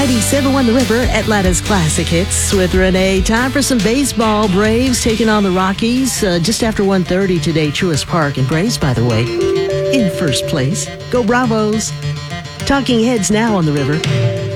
97.1 The River, Atlanta's classic hits with Renee. Time for some baseball. Braves taking on the Rockies just after 1:30 today, Truist Park. And Braves, by the way, in first place. Go Bravos. Talking Heads now on The River.